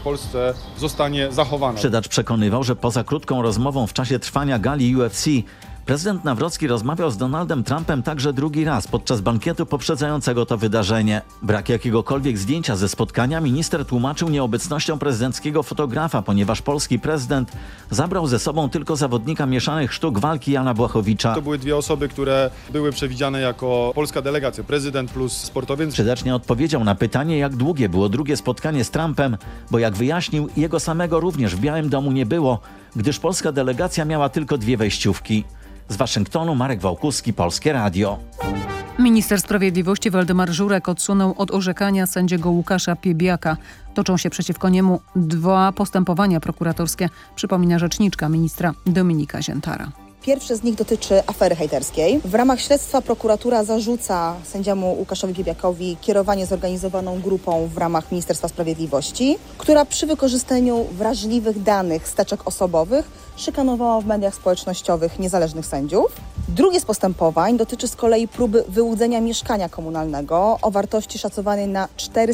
Polsce zostanie zachowana. Przydacz przekonywał, że poza krótką rozmową w czasie trwania gali UFC prezydent Nawrocki rozmawiał z Donaldem Trumpem także drugi raz podczas bankietu poprzedzającego to wydarzenie. Brak jakiegokolwiek zdjęcia ze spotkania minister tłumaczył nieobecnością prezydenckiego fotografa, ponieważ polski prezydent zabrał ze sobą tylko zawodnika mieszanych sztuk walki Jana Błachowicza. To były dwie osoby, które były przewidziane jako polska delegacja, prezydent plus sportowiec. Przydacz nie odpowiedział na pytanie, jak długie było drugie spotkanie z Trumpem, bo jak wyjaśnił, jego samego również w Białym Domu nie było, gdyż polska delegacja miała tylko 2 wejściówki. Z Waszyngtonu Marek Wałkuski, Polskie Radio. Minister Sprawiedliwości Waldemar Żurek odsunął od orzekania sędziego Łukasza Piebiaka. Toczą się przeciwko niemu 2 postępowania prokuratorskie, przypomina rzeczniczka ministra Dominika Ziętara. Pierwsze z nich dotyczy afery hejterskiej. W ramach śledztwa prokuratura zarzuca sędziemu Łukaszowi Piebiakowi kierowanie zorganizowaną grupą w ramach Ministerstwa Sprawiedliwości, która przy wykorzystaniu wrażliwych danych z teczek osobowych szykanowała w mediach społecznościowych niezależnych sędziów. Drugie z postępowań dotyczy z kolei próby wyłudzenia mieszkania komunalnego o wartości szacowanej na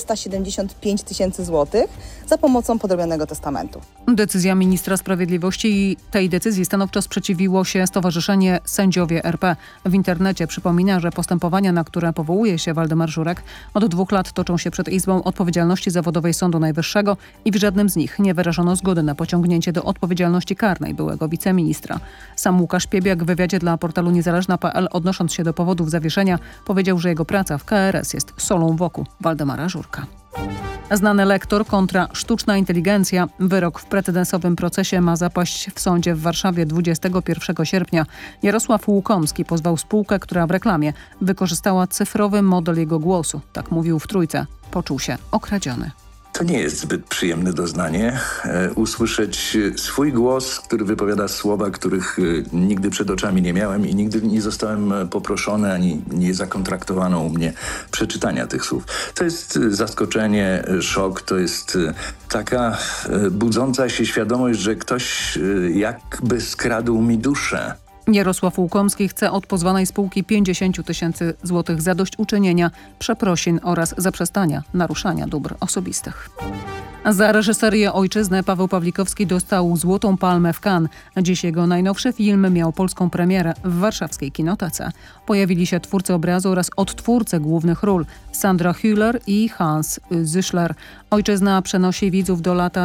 475 000 złotych za pomocą podrobionego testamentu. Decyzja ministra sprawiedliwości i tej decyzji stanowczo sprzeciwiło się Stowarzyszenie Sędziowie RP. W internecie przypomina, że postępowania, na które powołuje się Waldemar Żurek, od 2 lat toczą się przed Izbą Odpowiedzialności Zawodowej Sądu Najwyższego i w żadnym z nich nie wyrażono zgody na pociągnięcie do odpowiedzialności karnej byłego wiceministra. Sam Łukasz Piebiak w wywiadzie dla portalu niezależna.pl, odnosząc się do powodów zawieszenia, powiedział, że jego praca w KRS jest solą w oku Waldemara Żurka. Znany lektor kontra sztuczna inteligencja. Wyrok w precedensowym procesie ma zapaść w sądzie w Warszawie 21 sierpnia. Jarosław Łukomski pozwał spółkę, która w reklamie wykorzystała cyfrowy model jego głosu. Tak mówił w Trójce. Poczuł się okradziony. To nie jest zbyt przyjemne doznanie, usłyszeć swój głos, który wypowiada słowa, których nigdy przed oczami nie miałem i nigdy nie zostałem poproszony, ani nie zakontraktowano u mnie przeczytania tych słów. To jest zaskoczenie, szok, to jest taka budząca się świadomość, że ktoś jakby skradł mi duszę. Jarosław Łukomski chce od pozwanej spółki 50 000 złotych zadośćuczynienia, przeprosin oraz zaprzestania naruszania dóbr osobistych. Za reżyserię Ojczyzny Paweł Pawlikowski dostał Złotą Palmę w Cannes. Dziś jego najnowszy film miał polską premierę w warszawskiej Kinotece. Pojawili się twórcy obrazu oraz odtwórcy głównych ról Sandra Hüller i Hans Züßler. Ojczyzna przenosi widzów do lata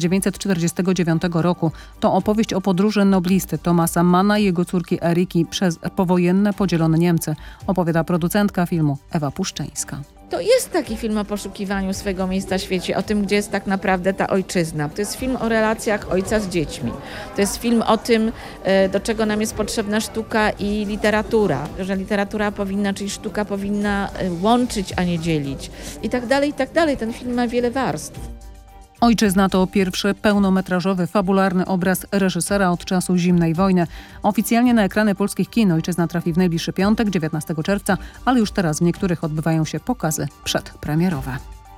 1949 roku. To opowieść o podróży noblisty Thomasa Manna i jego córki Eriki przez powojenne podzielone Niemcy, opowiada producentka filmu Ewa Puszczyńska. To jest taki film o poszukiwaniu swojego miejsca w świecie, o tym, gdzie jest tak naprawdę ta ojczyzna. To jest film o relacjach ojca z dziećmi. To jest film o tym, do czego nam jest potrzebna sztuka i literatura. Że literatura powinna, czyli sztuka powinna łączyć, a nie dzielić. I tak dalej, i tak dalej. Ten film ma wiele warstw. Ojczyzna to pierwszy pełnometrażowy, fabularny obraz reżysera od czasu zimnej wojny. Oficjalnie na ekrany polskich kin Ojczyzna trafi w najbliższy piątek, 19 czerwca, ale już teraz w niektórych odbywają się pokazy przedpremierowe.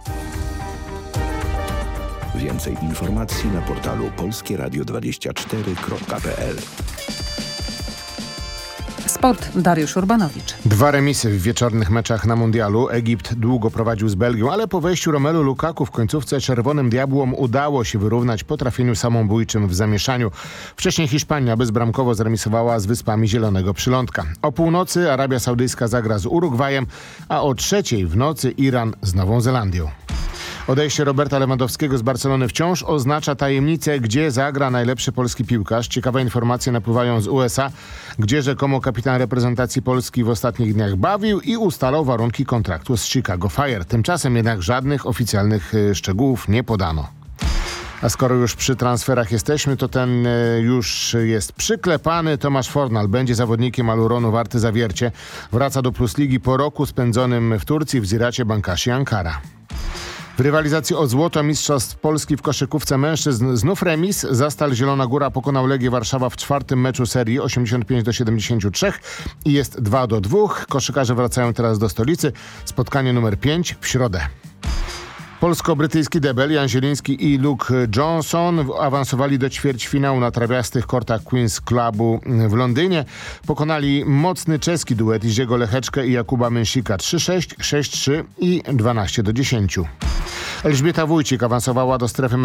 Więcej informacji na portalu polskieradio24.pl. Sport, Dariusz Urbanowicz. 2 remisy w wieczornych meczach na mundialu. Egipt długo prowadził z Belgią, ale po wejściu Romelu Lukaku w końcówce Czerwonym Diabłom udało się wyrównać po trafieniu samobójczym w zamieszaniu. Wcześniej Hiszpania bezbramkowo zremisowała z Wyspami Zielonego Przylądka. O północy Arabia Saudyjska zagra z Urugwajem, a o 3:00 w nocy Iran z Nową Zelandią. Odejście Roberta Lewandowskiego z Barcelony wciąż oznacza tajemnicę, gdzie zagra najlepszy polski piłkarz. Ciekawe informacje napływają z USA, gdzie rzekomo kapitan reprezentacji Polski w ostatnich dniach bawił i ustalał warunki kontraktu z Chicago Fire. Tymczasem jednak żadnych oficjalnych szczegółów nie podano. A skoro już przy transferach jesteśmy, to ten już jest przyklepany. Tomasz Fornal będzie zawodnikiem Aluronu Warty Zawiercie. Wraca do Plus Ligi po roku spędzonym w Turcji w Ziracie Bankashi Ankara. W rywalizacji o złoto mistrzostw Polski w koszykówce mężczyzn znów remis. Zastal Zielona Góra pokonał Legię Warszawa w 4. meczu serii 85-73 i jest 2-2. Koszykarze wracają teraz do stolicy. Spotkanie numer 5 w środę. Polsko-brytyjski debel Jan Zieliński i Luke Johnson awansowali do ćwierćfinału na trawiastych kortach Queen's Clubu w Londynie. Pokonali mocny czeski duet Iziego Lecheczkę i Jakuba Męsika 3-6, 6-3 i 12-10. Elżbieta Wójcik awansowała do strefy